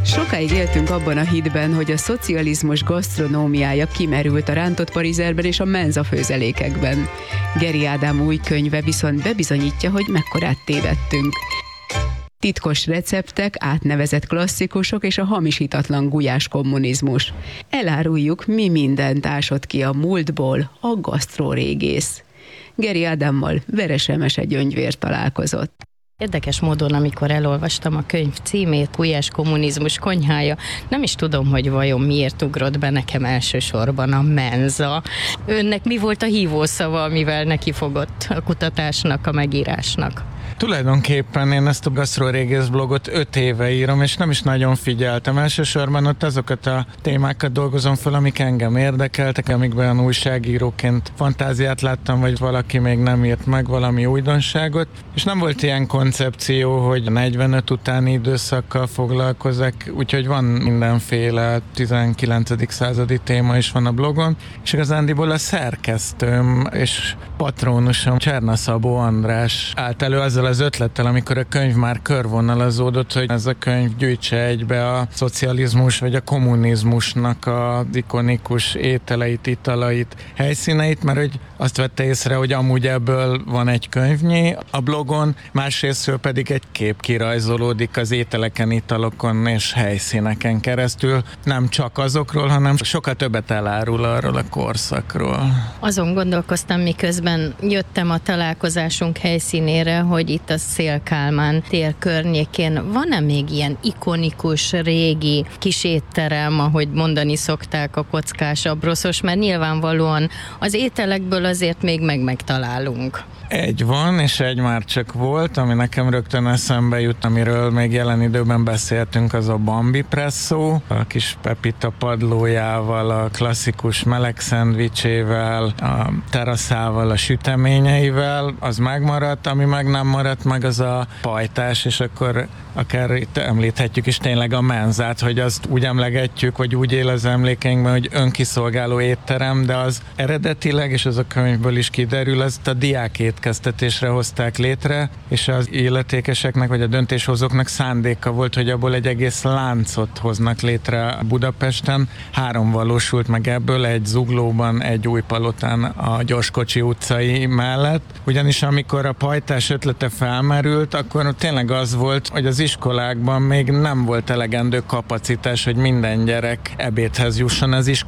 Sokáig éltünk abban a hitben, hogy a szocializmus gasztronómiája kimerült a rántott parizerben és a menza főzelékekben. Geri Ádám új könyve viszont bebizonyítja, hogy mekkorát tévedtünk. Titkos receptek, átnevezett klasszikusok és a hamisítatlan gulyás kommunizmus. Eláruljuk, mi mindent ásott ki a múltból a gasztrórégész. Geri Ádámmal Veres Emese Gyöngyvér találkozott. Érdekes módon, amikor elolvastam a könyv címét, Gulyás kommunizmus konyhája, nem is tudom, hogy vajon miért ugrott be nekem elsősorban a menza. Önnek mi volt a hívószava, amivel nekifogott a kutatásnak, a megírásnak? Tulajdonképpen én ezt a gasztrórégész blogot 5 éve írom, és nem is nagyon figyeltem. Elsősorban ott azokat a témákat dolgozom fel, amik engem érdekeltek, amikben újságíróként fantáziát láttam, vagy valaki még nem írt meg valami újdonságot. És nem volt ilyen koncepció, hogy 45 utáni időszakkal foglalkozok, úgyhogy van mindenféle 19. századi téma is van a blogon, és igazándiból a szerkesztőm és patronusom Cserna Szabó András állt elő azzal az ötlettel, amikor a könyv már körvonalazódott, hogy ez a könyv gyűjtse egybe a szocializmus vagy a kommunizmusnak az ikonikus ételeit, italait, helyszíneit, mert hogy azt vette észre, hogy amúgy ebből van egy könyvnyi a blogon, másrésztről pedig egy kép kirajzolódik az ételeken, italokon és helyszíneken keresztül. Nem csak azokról, hanem sokkal többet elárul arról a korszakról. Azon gondolkoztam, miközben jöttem a találkozásunk helyszínére, hogy itt a Széll Kálmán tér környékén van-e még ilyen ikonikus, régi kis étterem, ahogy mondani szokták, a kockás abroszos, mert nyilvánvalóan az ételekből azért még megtalálunk. Egy van, és egy már csak volt, ami nekem rögtön eszembe jut, amiről még jelen időben beszéltünk, az a Bambi Presszó, a kis Pepita padlójával, a klasszikus meleg szendvicsével, a teraszával, a süteményeivel, az megmaradt, ami meg nem maradt meg, az a pajtás, és akkor akár itt említhetjük is tényleg a menzát, hogy azt úgy emlegetjük, vagy úgy él az emlékeinkben, hogy önkiszolgáló étterem, de az eredetileg, és az a könyvből is kiderül, azt a diák étkeztetésre hozták létre, és az illetékeseknek, vagy a döntéshozóknak szándéka volt, hogy abból egy egész láncot hoznak létre Budapesten. 3 valósult meg ebből, egy Zuglóban, egy Újpalotán a Gyorskocsi utcai mellett. Ugyanis amikor a pajtás ötlete felmerült, akkor tényleg az volt, hogy az iskolákban még nem volt elegendő kapacitás, hogy minden gyerek ebédhez jusson az